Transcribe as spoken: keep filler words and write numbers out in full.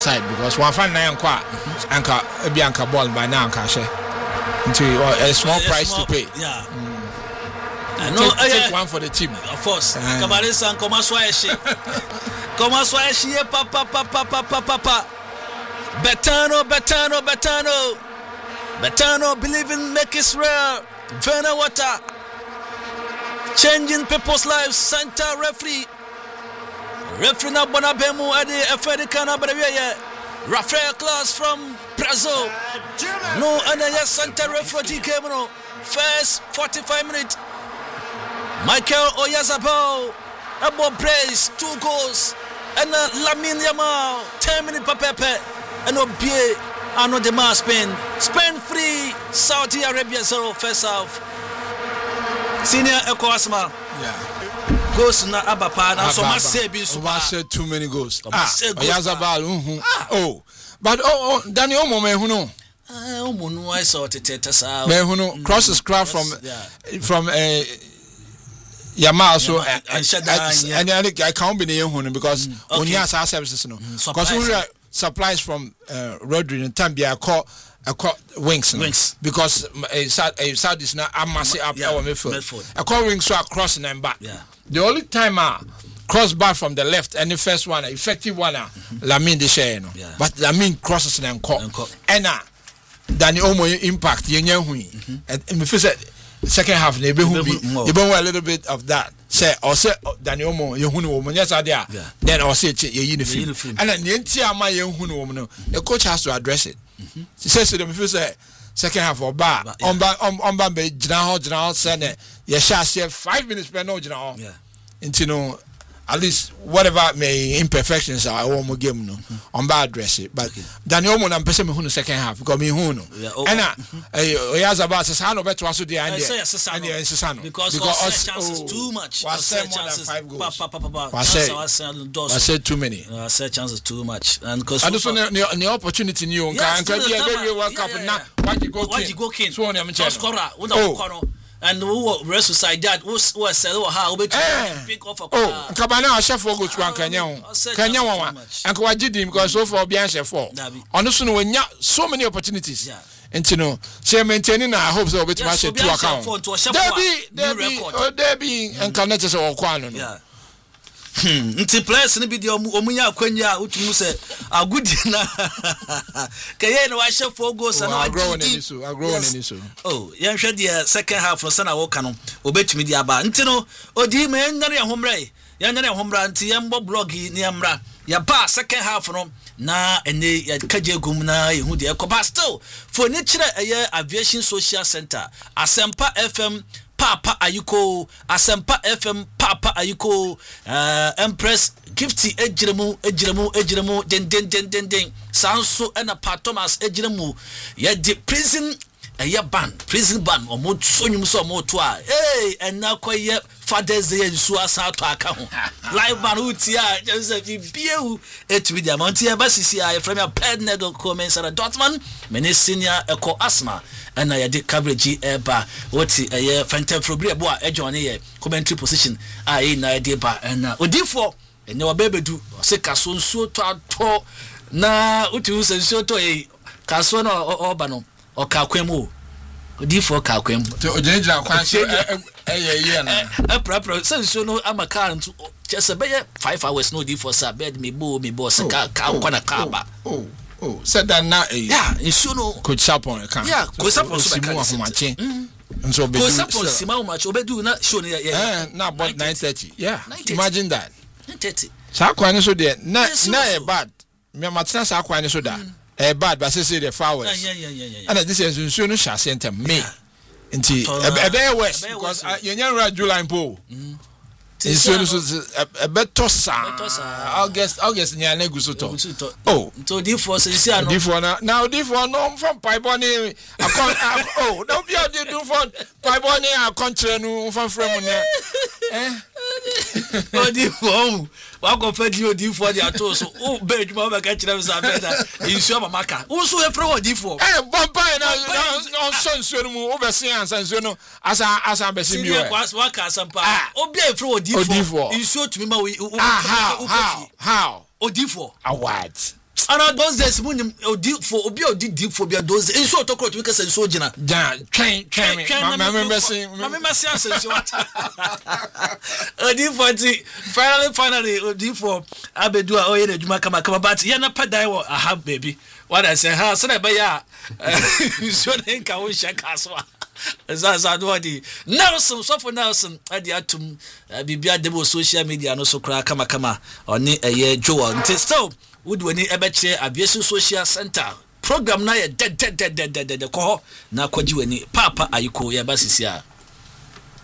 side because one fan nine kwa anka ebi anka ball by now anka she until a small uh, price small, to pay. Yeah. Mm. I know take, uh, take one for the team. Of course. Kamari san koma swaeshi. Koma swaeshi pa pa pa pa pa pa pa pa. Betano, Betano, Betano. Betano believe in make Israel. Vena water. Changing people's lives. Center referee. Referee na Bonabemu adi Efedikana Badaweye. Rafael Klaus from Brazil. No, and yes, center referee came no. First forty-five minutes. Michael Oyarzabal, Abo Brace, two goals. And uh, Lamine Yamal, ten minutes per pepe. And Obie, Arno Demar, Spain. Spain free, Saudi Arabia zero, first half. Senior Eko Asma. Yeah. Goals na Abapa, and so much say be super. Too many goals. Ah, Oyarzabal, mm-hmm. ah. Oh. But oh, oh Danny Omo, me who know. Ah, Omo, no, I saw it. Teta, me who know. Crosses craft from, from a. Yamal so and and I I can't be near him because when he has our services no because we supplies from uh, Rodri and Tambia call a call wings wings because a a Saudi is not a massive up our midfield a call wings so across and back. Yeah, the only time uh, cross back from the left and the first one effective one uh, Lamine the share no but Lamine crosses and call and uh Danny Omo impact yenye hui and me feel second half they be who be you be a little bit of that say or say Daniel Omo you who woman yes I there then or say you uniform and then the entire my young who woman the coach has to address it. She says to them if you say second half or bar on ba on ba be general general say you shall say five minutes per no general yeah into no at least whatever may imperfections are I won't game no on bad address it but Daniel Omo na person me who no second half because me who no and uh Oyarzabal says I no better also there and there and there Sesano because because chances too much was say more than five goals was say too many I say chances too much and because and also the opportunity new can can be a very World Cup now what you go what you go king so on am scorer who and who rest beside that who was said how we pick off a oh Kabana chef for go to Kenya Kenya one and ko agidi because so for bien chef for on so no nya so many opportunities and you know say maintaining I hope so bit match two account there be there be oh there be and connect us all kwano no Hmm, nti players ni bi de omunya akwanya utumu se agudi na kaye na wa chef for goals na wa grow on any so grow on any so oh yan hwe de second half no sana wo ka no obetumi de aba nti no odi me nyare ahomre yan nyare ahomra nti yan bo blog ni amra ya ba second half no na ene ya kaje gum na yehu de ekoba still for ni kire eye aviation social center Asempa F M Papa Ayuko Asempa F M Papa Ayuko uh, Empress Gifty ejiremu ejiremu ejiremu den den den den den Sanso and a Pat Thomas ejiremu ya the prison a ya ban prison ban or mo sonyum so mo to a hey and now koye Father's Day so asa to aka ho live ban utia just be bieu etwi dia monti e basisi a from your pednego comments at Dortmund many senior eco asthma and I did coverage eba what a phantom for bria boa e join here commentary position I na dey ba and odifo and your baby do say kaso nso to ato na utu se nso to e kaso na oba no o ka kwemu odifo ka kwemu te ojeja kwan se eh ye na eh prapra se nso no amaka nto just be five hours no odifo sa bed me bo me bo se ka ka kwa na ka ba oh oh said that now eh yeah nso no coach Sapon can yeah coach Sapon so be ka mache nso be coach Sapon sima match obedu na show ne eh na about nine thirty yeah imagine that nine thirty sa kwan so there na na e bad me matena sa kwan so da eh bad but say the flowers yeah yeah yeah yeah and this is nso no sha center me nti e be west because yenyan ra July po nso no so e beto sa August August nya na guso to oh to di for say see ano di for na now di for no from Paiboni oh don't be out do for Paiboni a country no from from na eh oh di for wa go fe di odi for di ato so oh be djuma ba ka kire so abeda insu amaka wo so e fro odi for eh bomba na on so nsu no mu wo be se ansa nsu no asa asa be se mi we wa ka sampa obi e fro odi for insu otumi ma we how how how odi for award ana those days mun odi for obi odi deep for bia those days so to crowd we kasa so gina ja train train me remember saying me remember saying so what odi for finally finally odi for abedu a oye na djuma kama kama but ya na padai wo aha baby what I say ha so na be ya so na nka wo shaka so Zaza Dwadi Nelson so for Nelson adi atum bibia debo social media no so kra kama kama oni eye Joel nti still would wani ebeche aviation social center program na ye dead dead dead dead dead ko na kwaji wani papa ayiko ya basisia